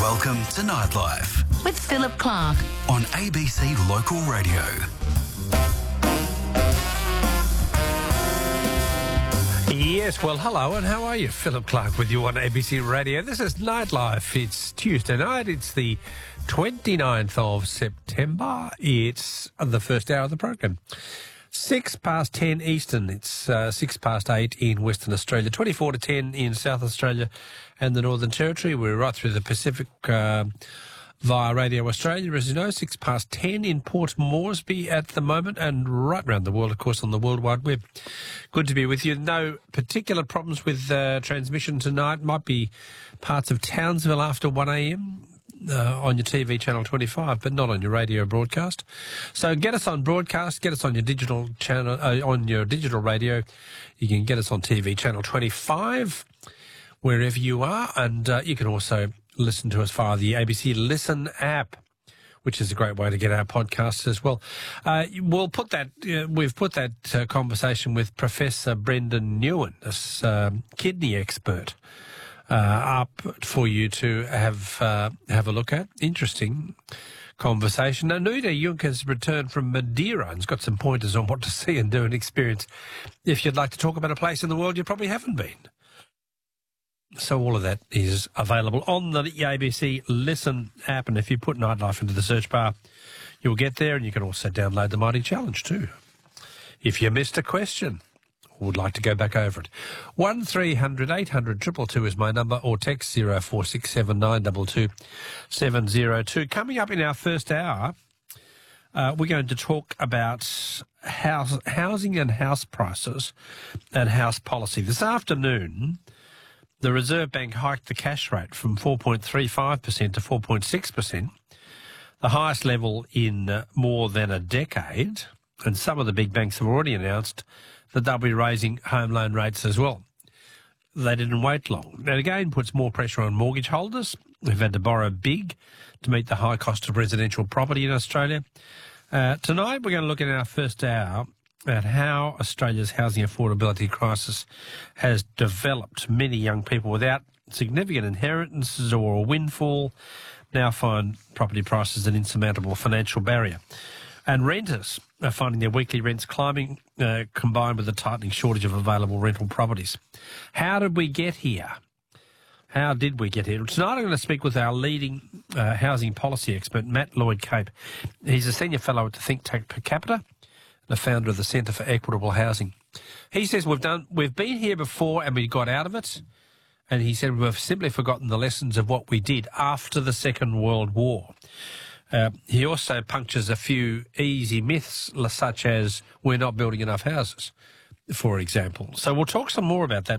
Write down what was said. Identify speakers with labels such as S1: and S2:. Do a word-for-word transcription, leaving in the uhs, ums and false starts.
S1: Welcome to Nightlife
S2: with Philip Clark
S1: on A B C Local Radio.
S3: Yes, well, hello, and how are you? Philip Clark with you on A B C Radio. This is Nightlife. It's Tuesday night. It's the twenty-ninth of September. It's the first hour of the program. Six past ten Eastern. It's uh, six past eight in Western Australia. Twenty-four to ten in South Australia and the Northern Territory. We're right through the Pacific uh, via Radio Australia, as you know. Six past ten in Port Moresby at the moment, and right around the world, of course, on the World Wide Web. Good to be with you. No particular problems with uh, transmission tonight. Might be parts of Townsville after one a m. Uh, on your T V channel twenty-five, but not on your radio broadcast. So get us on broadcast, get us on your digital channel, uh, on your digital radio. You can get us on T V channel twenty-five, wherever you are, and uh, you can also listen to us via the A B C Listen app, which is a great way to get our podcasts as well. Uh, we'll put that. Uh, we've put that uh, conversation with Professor Brendan Newen, a uh, kidney expert. Uh, up for you to have uh, have a look at. Interesting conversation. Anita Yunk has returned from Madeira and has got some pointers on what to see and do and experience if you'd like to talk about a place in the world you probably haven't been. So all of that is available on the A B C Listen app, and if you put Nightlife into the search bar, you'll get there, and you can also download the Mighty Challenge too. If you missed a question, would like to go back over it. one three hundred eight hundred two two two is my number, or text zero four six seven nine two two seven zero two. Coming up in our first hour, uh, we're going to talk about house, housing and house prices and house policy. This afternoon, the Reserve Bank hiked the cash rate from four point three five percent to four point six percent, the highest level in uh, more than a decade, and some of the big banks have already announced that they'll be raising home loan rates as well. They didn't wait long. That again puts more pressure on mortgage holders who've had to borrow big to meet the high cost of residential property in Australia. Uh, tonight we're going to look in our first hour at how Australia's housing affordability crisis has developed. Many young people without significant inheritances or a windfall now find property prices an insurmountable financial barrier. And renters are finding their weekly rents climbing, uh, combined with the tightening shortage of available rental properties. How did we get here? How did we get here? Tonight I'm going to speak with our leading uh, housing policy expert, Matt Lloyd-Cape. He's a senior fellow at the think tank Per Capita, the founder of the Centre for Equitable Housing. He says we've done, we've been here before and we got out of it. And he said we've simply forgotten the lessons of what we did after the Second World War. Uh, he also punctures a few easy myths, such as we're not building enough houses, for example. So we'll talk some more about that